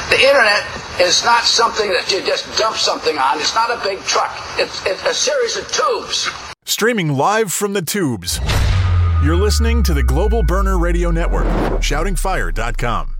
The internet is not something that you just dump something on. It's not a big truck. It's a series of tubes. Streaming live from the tubes. You're listening to the Global Burner Radio Network, shoutingfire.com.